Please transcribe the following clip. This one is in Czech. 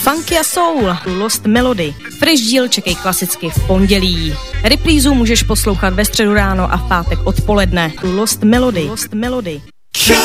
Funky a soul, Lost Melody. Fresh díl čekej klasicky v pondělí. Reprízu můžeš poslouchat ve středu ráno a v pátek odpoledne. Lost Melody.